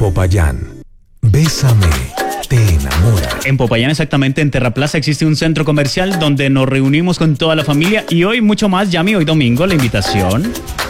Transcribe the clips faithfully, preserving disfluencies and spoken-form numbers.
Popayán. Bésame, te enamora. En Popayán, exactamente en Terraplaza, existe un centro comercial donde nos reunimos con toda la familia y hoy mucho más. Yami, hoy domingo, la invitación.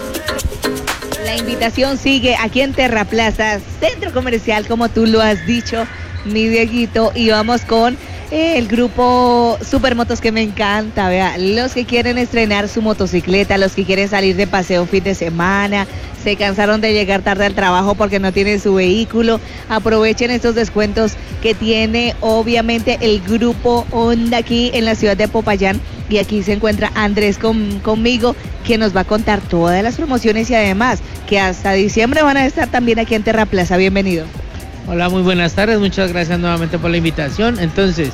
La invitación sigue aquí en Terraplaza, centro comercial, como tú lo has dicho, mi Dieguito, y vamos con el grupo Supermotos, que me encanta, vea, los que quieren estrenar su motocicleta, los que quieren salir de paseo un fin de semana, se cansaron de llegar tarde al trabajo porque no tienen su vehículo, aprovechen estos descuentos que tiene obviamente el grupo Honda aquí en la ciudad de Popayán. Y aquí se encuentra Andrés con, conmigo, que nos va a contar todas las promociones y además que hasta diciembre van a estar también aquí en Terraplaza. Bienvenido. Hola, muy buenas tardes, muchas gracias nuevamente por la invitación. Entonces,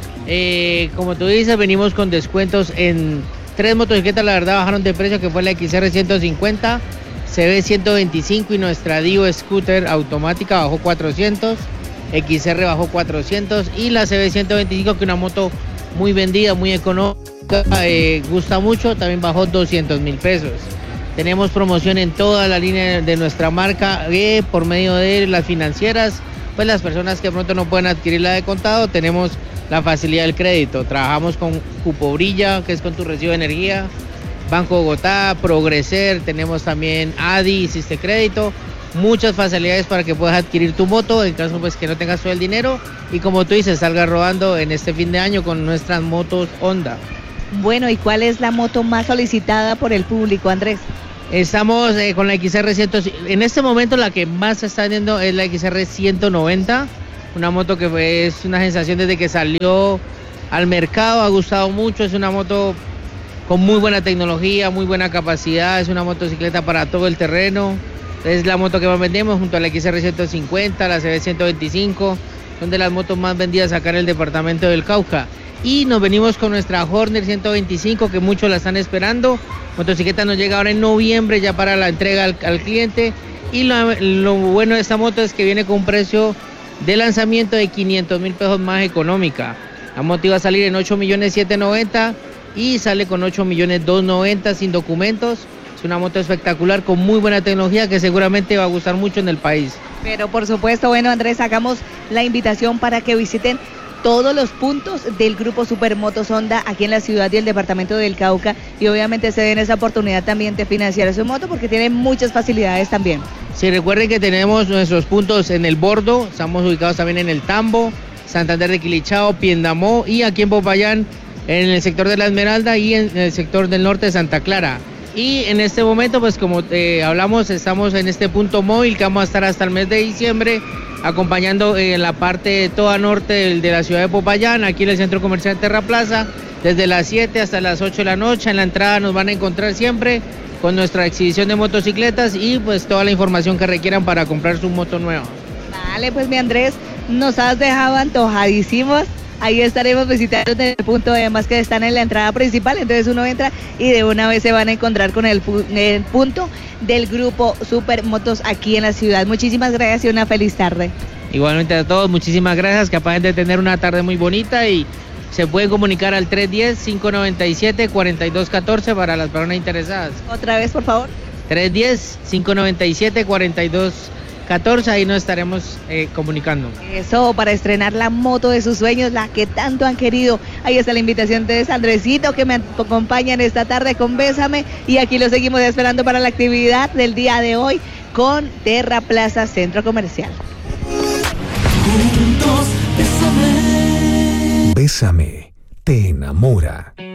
eh, como tú dices, venimos con descuentos en tres motocicletas, la verdad bajaron de precio, que fue la X R ciento cincuenta, C B ciento veinticinco y nuestra Dio Scooter automática bajó cuatrocientos, X R bajó cuatrocientos y la C B ciento veinticinco, que es una moto muy vendida, muy económica, eh, gusta mucho, también bajó doscientos mil pesos. Tenemos promoción en toda la línea de nuestra marca, eh, por medio de las financieras, pues las personas que pronto no pueden adquirirla de contado, tenemos la facilidad del crédito. Trabajamos con Cupo Brilla, que es con tu recibo de energía, Banco Bogotá, Progreser, tenemos también A D I, Hiciste Crédito, muchas facilidades para que puedas adquirir tu moto en caso pues que no tengas todo el dinero y como tú dices, salgas rodando en este fin de año con nuestras motos Honda. Bueno, ¿y cuál es la moto más solicitada por el público, Andrés? Estamos eh, con la X R cien, en este momento la que más se está vendiendo es la X R ciento noventa, una moto que fue, es una sensación desde que salió al mercado, ha gustado mucho, es una moto con muy buena tecnología, muy buena capacidad, es una motocicleta para todo el terreno, es la moto que más vendemos junto a la X R ciento cincuenta, la C B ciento veinticinco, son de las motos más vendidas acá en el departamento del Cauca. Y nos venimos con nuestra Horner ciento veinticinco, que muchos la están esperando. Motocicleta nos llega ahora en noviembre ya para la entrega al, al cliente. Y lo, lo bueno de esta moto es que viene con un precio de lanzamiento de quinientos mil pesos más económica. La moto iba a salir en ocho millones setecientos noventa y sale con ocho millones doscientos noventa sin documentos. Es una moto espectacular con muy buena tecnología que seguramente va a gustar mucho en el país. Pero por supuesto, bueno, Andrés, hagamos la invitación para que visiten todos los puntos del grupo Supermotos Honda aquí en la ciudad y el departamento del Cauca, y obviamente se den esa oportunidad también de financiar su moto porque tienen muchas facilidades también. Sí, recuerden que tenemos nuestros puntos en el Bordo, estamos ubicados también en el Tambo, Santander de Quilichao, Piendamó y aquí en Popayán, en el sector de la Esmeralda y en el sector del norte de Santa Clara. Y en este momento, pues como eh, hablamos, estamos en este punto móvil que vamos a estar hasta el mes de diciembre, acompañando en la parte toda norte de, de la ciudad de Popayán, aquí en el centro comercial Terraplaza, desde las siete hasta las ocho de la noche. En la entrada nos van a encontrar siempre con nuestra exhibición de motocicletas y pues toda la información que requieran para comprar su moto nueva. Vale, pues mi Andrés, nos has dejado antojadísimos. Ahí estaremos visitando en el punto, además que están en la entrada principal, entonces uno entra y de una vez se van a encontrar con el, el punto del grupo Supermotos aquí en la ciudad. Muchísimas gracias y una feliz tarde. Igualmente a todos, muchísimas gracias, capaz de tener una tarde muy bonita y se pueden comunicar al tres uno cero, cinco nueve siete, cuatro dos uno cuatro para las personas interesadas. Otra vez, por favor. tres uno cero, cinco nueve siete, cuatro dos catorce, ahí nos estaremos eh, comunicando. Eso, para estrenar la moto de sus sueños, la que tanto han querido. Ahí está la invitación de Andresito, que me acompañan esta tarde con Bésame, y aquí lo seguimos esperando para la actividad del día de hoy con Terraplaza Centro Comercial. Juntos, bésame. Bésame, te enamora.